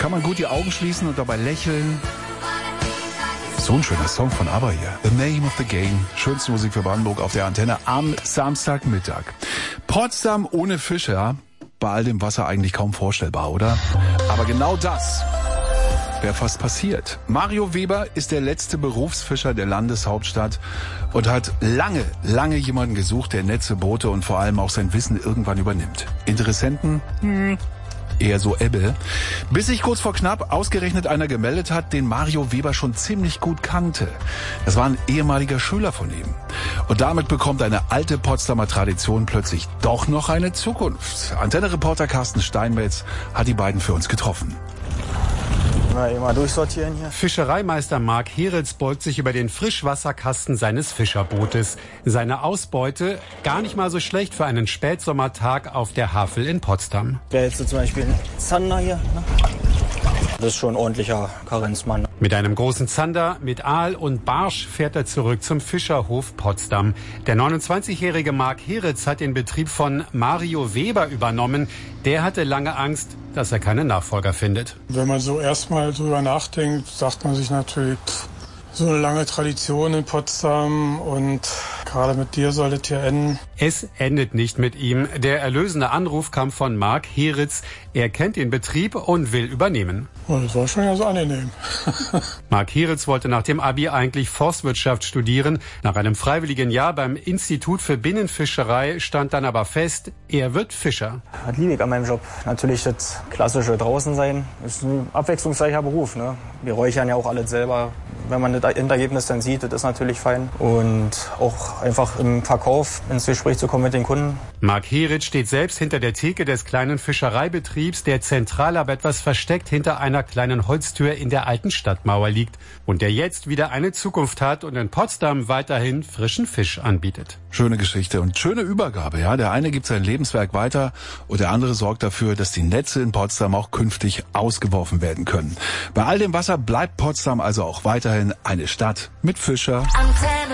kann man gut die Augen schließen und dabei lächeln. So ein schöner Song von ABBA hier. The Name of the Game. Schönste Musik für Brandenburg auf der Antenne am Samstagmittag. Potsdam ohne Fischer. Bei all dem Wasser eigentlich kaum vorstellbar, oder? Aber genau das wäre fast passiert. Mario Weber ist der letzte Berufsfischer der Landeshauptstadt und hat lange jemanden gesucht, der Netze, Boote und vor allem auch sein Wissen irgendwann übernimmt. Interessenten? Eher so Ebbe. Bis sich kurz vor knapp ausgerechnet einer gemeldet hat, den Mario Weber schon ziemlich gut kannte. Das war ein ehemaliger Schüler von ihm. Und damit bekommt eine alte Potsdamer Tradition plötzlich doch noch eine Zukunft. Antenne-Reporter Carsten Steinmetz hat die beiden für uns getroffen. Mal durchsortieren hier. Fischereimeister Marc Heritz beugt sich über den Frischwasserkasten seines Fischerbootes. Seine Ausbeute gar nicht mal so schlecht für einen Spätsommertag auf der Havel in Potsdam. Wäre jetzt zum Beispiel ein Zander hier. Ne? Das ist schon ein ordentlicher Karenzmann. Mit einem großen Zander, mit Aal und Barsch fährt er zurück zum Fischerhof Potsdam. Der 29-jährige Marc Heritz hat den Betrieb von Mario Weber übernommen. Der hatte lange Angst, dass er keinen Nachfolger findet. Wenn man so erstmal drüber nachdenkt, sagt man sich natürlich, so eine lange Tradition in Potsdam und gerade mit dir soll es hier enden. Es endet nicht mit ihm. Der erlösende Anruf kam von Marc Heritz. Er kennt den Betrieb und will übernehmen. Oh, das war schon ja so angenehm. Marc Heritz wollte nach dem Abi eigentlich Forstwirtschaft studieren. Nach einem freiwilligen Jahr beim Institut für Binnenfischerei stand dann aber fest, er wird Fischer. Das liebe ich an meinem Job. Natürlich das klassische draußen sein. Das ist ein abwechslungsreicher Beruf. Ne? Wir räuchern ja auch alles selber. Wenn man das Endergebnis dann sieht, das ist natürlich fein. Und auch einfach im Verkauf ins Gespräch zu kommen mit den Kunden. Marc Heritz steht selbst hinter der Theke des kleinen Fischereibetriebs, der zentral aber etwas versteckt hinter einer kleinen Holztür in der alten Stadtmauer liegt und der jetzt wieder eine Zukunft hat und in Potsdam weiterhin frischen Fisch anbietet. Schöne Geschichte und schöne Übergabe, ja. Der eine gibt sein Lebenswerk weiter und der andere sorgt dafür, dass die Netze in Potsdam auch künftig ausgeworfen werden können. Bei all dem Wasser bleibt Potsdam also auch weiterhin eine Stadt mit Fischer.